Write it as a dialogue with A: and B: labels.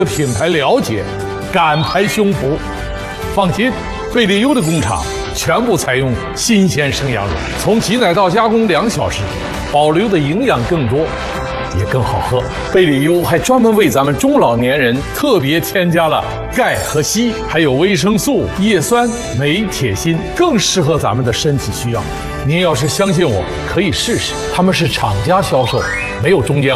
A: 品牌了解，敢拍胸脯。放心，贝利优的工厂全部采用新鲜生羊肉，从挤奶到加工2小时，保留的营养更多，也更好喝。贝利优还专门为咱们中老年人特别添加了钙和硒，还有维生素、叶酸、镁、铁、锌，更适合咱们的身体需要。您要是相信我，可以试试，他们是厂家销售，没有中间